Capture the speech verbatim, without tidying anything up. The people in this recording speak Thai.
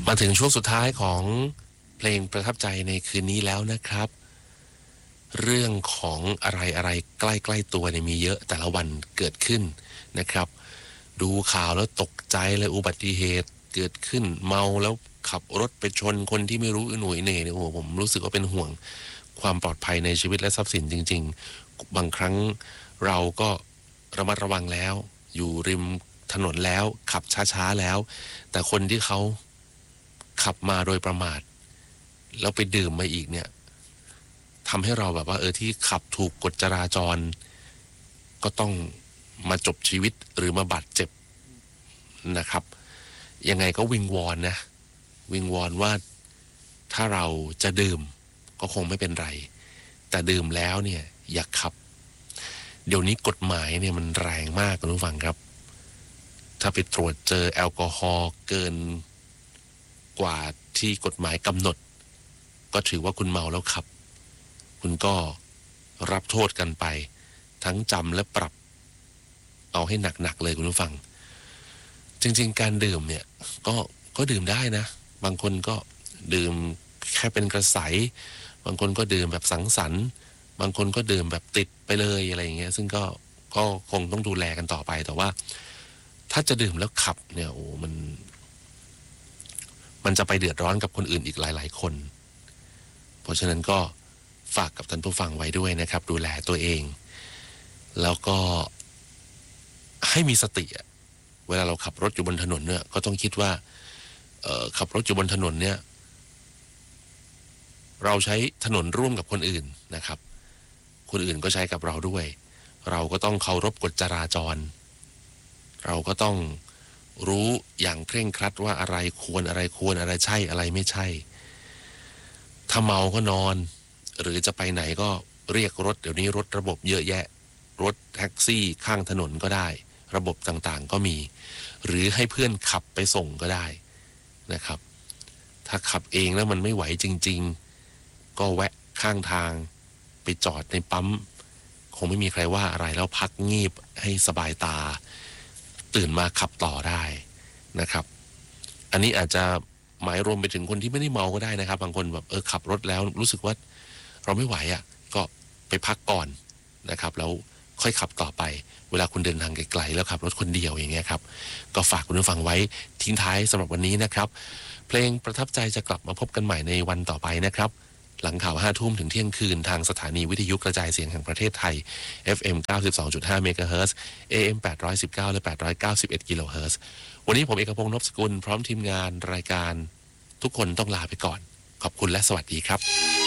มาถึงช่วงสุดท้ายของเพลงประทับใจในคืนนี้แล้วนะครับเรื่องของอะไรอะไรใกล้ๆตัวเนี่ยมีเยอะแต่ละวันเกิดขึ้นนะครับดูข่าวแล้วตกใจเลยอุบัติเหตุเกิดขึ้นเมาแล้วขับรถไปชนคนที่ไม่รู้หน่วยเหน่เนี่ยโอ้โหผมรู้สึกว่าเป็นห่วงความปลอดภัยในชีวิตและทรัพย์สินจริงๆบางครั้งเราก็ระมัดระวังแล้วอยู่ริมถนนแล้วขับช้าๆแล้วแต่คนที่เขาขับมาโดยประมาทแล้วไปดื่มมาอีกเนี่ยทำให้เราแบบว่าเออที่ขับถูกกฎจราจรก็ต้องมาจบชีวิตหรือมาบาดเจ็บนะครับยังไงก็วิงวอนนะวิงวอนว่าถ้าเราจะดื่มก็คงไม่เป็นไรแต่ดื่มแล้วเนี่ยอย่าขับเดี๋ยวนี้กฎหมายเนี่ยมันแรงมากคุณผู้ฟังครับถ้าไปตรวจเจอแอลกอฮอล์เกินกว่าที่กฎหมายกำหนดก็ถือว่าคุณเมาแล้วขับคุณก็รับโทษกันไปทั้งจำและปรับเอาให้หนักๆเลยคุณผู้ฟังจริงๆการดื่มเนี่ยก็ก็ดื่มได้นะบางคนก็ดื่มแค่เป็นกระใสบางคนก็ดื่มแบบสังสรรค์บางคนก็ดื่มแบบติดไปเลยอะไรอย่างเงี้ยซึ่งก็ก็คงต้องดูแลกันต่อไปแต่ว่าถ้าจะดื่มแล้วขับเนี่ยโอ้มันมันจะไปเดือดร้อนกับคนอื่นอีกหลายๆคนเพราะฉะนั้นก็ฝากกับท่านผู้ฟังไว้ด้วยนะครับดูแลตัวเองแล้วก็ให้มีสติเวลาเราขับรถอยู่บนถนนเนี่ยก็ต้องคิดว่าเอ่อขับรถอยู่บนถนนเนี่ยเราใช้ถนนร่วมกับคนอื่นนะครับคนอื่นก็ใช้กับเราด้วยเราก็ต้องเคารพกฎจราจรเราก็ต้องรู้อย่างเคร่งครัดว่าอะไรควรอะไรควรอะไรใช่อะไรไม่ใช่ถ้าเมาก็นอนหรือจะไปไหนก็เรียกรถเดี๋ยวนี้รถระบบเยอะแยะรถแท็กซี่ข้างถนนก็ได้ระบบต่างๆก็มีหรือให้เพื่อนขับไปส่งก็ได้นะครับถ้าขับเองแล้วมันไม่ไหวจริงๆก็แวะข้างทางไปจอดในปั๊มคงไม่มีใครว่าอะไรแล้วพักงีบให้สบายตาตื่นมาขับต่อได้นะครับอันนี้อาจจะหมายรวมไปถึงคนที่ไม่ได้เมาก็ได้นะครับบางคนแบบเออขับรถแล้วรู้สึกว่าเราไม่ไหวอ่ะก็ไปพักก่อนนะครับแล้วค่อยขับต่อไปเวลาคุณเดินทางไกลๆแล้วขับรถคนเดียวอย่างเงี้ยครับก็ฝากคุณผู้ฟังไว้ทิ้งท้ายสำหรับวันนี้นะครับเพลงประทับใจจะกลับมาพบกันใหม่ในวันต่อไปนะครับหลังข่าวห้าทุ่มถึงเที่ยงคืนทางสถานีวิทยุกระจายเสียงแห่งประเทศไทย เอฟ เอ็ม เก้าสิบสองจุดห้า เมกะเฮิรตซ์ เอ เอ็ม แปดร้อยสิบเก้าและแปดร้อยเก้าสิบเอ็ดกิโลเฮิรตซ์วันนี้ผมเอกพงษ์ นพสกุลพร้อมทีมงานรายการทุกคนต้องลาไปก่อนขอบคุณและสวัสดีครับ